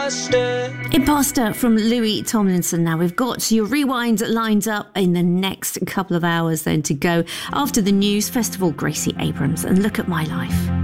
Imposter from Louis Tomlinson. Now we've got your rewind lined up in the next couple of hours then to go. After the news, Festival, Gracie Abrams and Look at My Life.